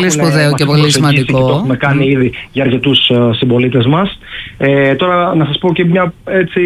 πολύ σπουδαίο και πολύ σημαντικό. Και το έχουμε κάνει ήδη για αρκετούς συμπολίτες μας. Τώρα να σας πω και μια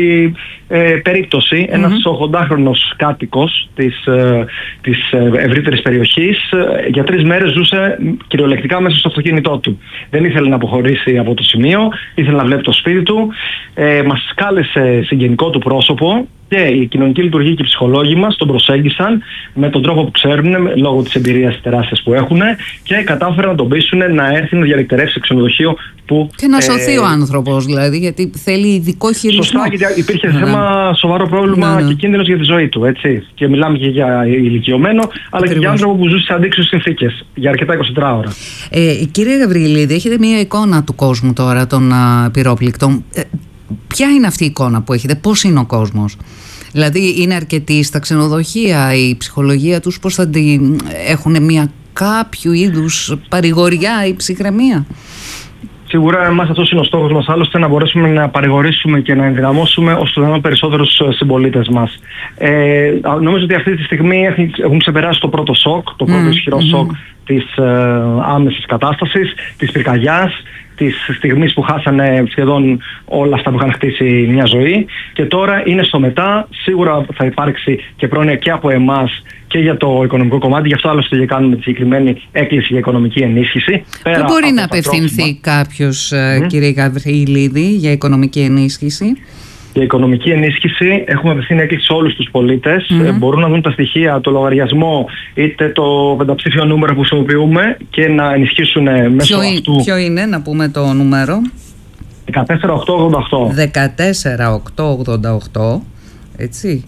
περίπτωση. Ένας 80χρονος κάτοικος της ευρύτερης περιοχής για 3 μέρες ζούσε κυριολεκτικά μέσα στο αυτοκίνητό του. Δεν ήθελε να αποχωρήσει από το σημείο, ήθελε να βλέπει το σπίτι του. Μας κάλεσε συγγενικό του πρόσωπο και η κοινωνική λειτουργία και οι ψυχολόγοι μας τον προσέγγισαν με τον τρόπο που ξέρουν, λόγω της εμπειρίας τεράστιας που έχουν, και κατάφεραν να τον πείσουν να έρθει να διαλεκτερεύσει σε ξενοδοχείο που. Και να σωθεί ο άνθρωπος, δηλαδή, γιατί θέλει ειδικό χειρισμό. Σωστά, γιατί υπήρχε θέμα, σοβαρό πρόβλημα και κίνδυνος για τη ζωή του. Έτσι. Και μιλάμε και για ηλικιωμένο, αλλά και για άνθρωπο που ζούσε σε αντίξωες συνθήκες για αρκετά 24 ώρα. Κύριε Γαβριλίδη, έχετε μία εικόνα του κόσμου τώρα των πυρόπληκτων. Ποια είναι αυτή η εικόνα που έχετε, πώς είναι ο κόσμος? Δηλαδή είναι αρκετοί στα ξενοδοχεία, η ψυχολογία τους πώς θα την έχουν, μια κάποιου είδους παρηγοριά ή ψυχραιμία? Σίγουρα εμάς αυτός είναι ο στόχος μας, άλλωστε, να μπορέσουμε να παρηγορήσουμε και να ενδυναμώσουμε όσο το δυνατόν περισσότερους συμπολίτες μας. Νομίζω ότι αυτή τη στιγμή έχουν ξεπεράσει το πρώτο σοκ, το πρώτο ισχυρό σοκ της άμεσης κατάστασης, της πυρκαγιάς, της στιγμής που χάσανε σχεδόν όλα αυτά που είχαν χτίσει μια ζωή, και τώρα είναι στο μετά. Σίγουρα θα υπάρξει και πρόνοια και από εμάς και για το οικονομικό κομμάτι, γι' αυτό άλλωστε και κάνουμε τη συγκεκριμένη έκκληση για οικονομική ενίσχυση. Πού μπορεί να απευθυνθεί κάποιος, κύριε Γαβριλίδη, για οικονομική ενίσχυση? Για οικονομική ενίσχυση έχουμε απευθύνει έκκληση σε όλους τους πολίτες. Μπορούν να δουν τα στοιχεία, το λογαριασμό, είτε το πενταψήφιο νούμερο που χρησιμοποιούμε, και να ενισχύσουν μέσω αυτού. Ποιο είναι, να πούμε το νούμερο? 14888. 14888, έτσι.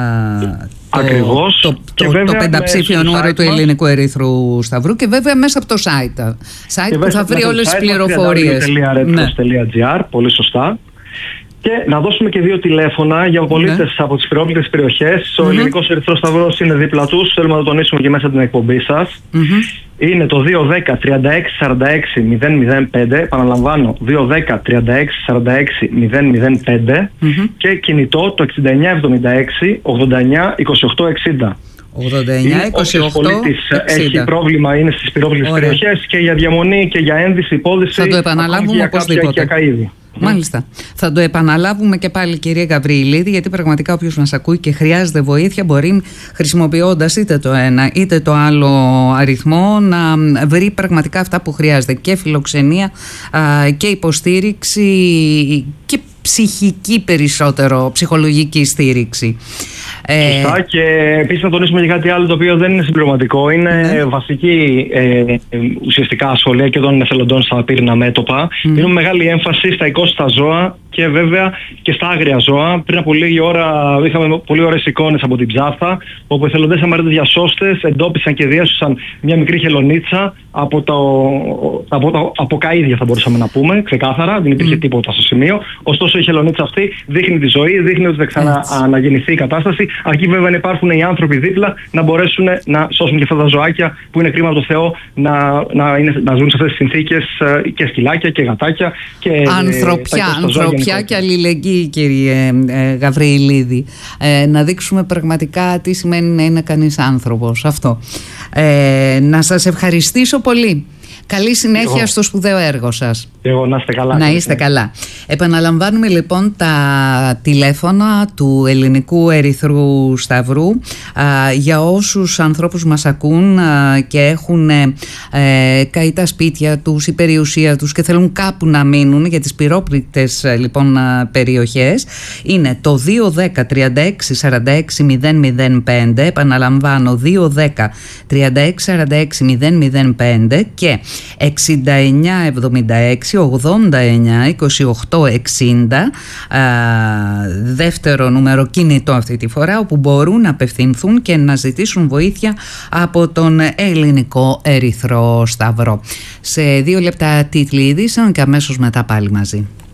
Ακριβώς. Το πενταψήφιο νούμερο του Ελληνικού Ερυθρού Σταυρού, και βέβαια μέσα από το site που θα βρει όλες τις πληροφορίες. www.redcross.gr, πολύ σωστά. Και να δώσουμε και 2 τηλέφωνα για πολίτες από τις πυρόπληκτες περιοχές. Ο Ελληνικός Ερυθρός Σταυρός είναι δίπλα τους. Θέλουμε να το τονίσουμε και μέσα από την εκπομπή σας. Είναι το 210-3646-005. Επαναλαμβάνω, 210-3646-005. Και κινητό το 6976-89-2860. 89-28-60. Έχει πρόβλημα, είναι στις πυρόπληκτες περιοχές, και για διαμονή και για ένδυση, υπόδειση. Θα το επαναλάβουμε οπωσδήποτε. Μάλιστα. Θα το επαναλάβουμε και πάλι, κυρία Γαβριλίδη, γιατί πραγματικά όποιος μας ακούει και χρειάζεται βοήθεια μπορεί, χρησιμοποιώντας είτε το ένα είτε το άλλο αριθμό, να βρει πραγματικά αυτά που χρειάζεται, και φιλοξενία και υποστήριξη και ψυχική, περισσότερο ψυχολογική στήριξη. Σωστά, και επίσης να τονίσουμε και κάτι άλλο το οποίο δεν είναι συμπληρωματικό. Είναι βασική ουσιαστικά σχολεία και των εθελοντών στα πύρινα μέτωπα. Δίνουμε μεγάλη έμφαση στα οικόσιτα ζώα και βέβαια και στα άγρια ζώα. Πριν από λίγη ώρα είχαμε πολύ ωραίες εικόνες από την Ψάθα, όπου οι εθελοντές αμαρτωλοί διασώστες εντόπισαν και διέσωσαν μια μικρή χελωνίτσα από καΐδια, θα μπορούσαμε να πούμε, ξεκάθαρα. Δεν υπήρχε τίποτα στο σημείο. Ωστόσο η χελωνίτσα αυτή δείχνει τη ζωή, δείχνει ότι θα ξαναγεννηθεί η κατάσταση. Αρκεί βέβαια να υπάρχουν οι άνθρωποι δίπλα να μπορέσουν να σώσουν και αυτά τα ζωάκια που είναι κρίμα από το Θεό να ζουν σε αυτές τις συνθήκες, και σκυλάκια και γατάκια. Και ανθρωπιά και αλληλεγγύη, κύριε Γαβριλίδη. Να δείξουμε πραγματικά τι σημαίνει να είναι κανείς άνθρωπος. Αυτό. Να σας ευχαριστήσω πολύ. Καλή συνέχεια στο σπουδαίο έργο σας. Εγώ, να είστε καλά. Να είστε καλά. Επαναλαμβάνουμε λοιπόν τα τηλέφωνα του Ελληνικού Ερυθρού Σταυρού για όσους ανθρώπους μας ακούν και έχουν καεί τα σπίτια τους, η περιουσία τους και θέλουν κάπου να μείνουν για τις πυρόπληκτες λοιπόν περιοχές. Είναι το 210-3646-005. Επαναλαμβάνω, 210-3646-005 και 6976-89-2860, δεύτερο νούμερο κινητό αυτή τη φορά, όπου μπορούν να απευθυνθούν και να ζητήσουν βοήθεια από τον Ελληνικό Ερυθρό Σταυρό. Σε 2 λεπτά τίτλοι ειδήσεων και αμέσως μετά πάλι μαζί.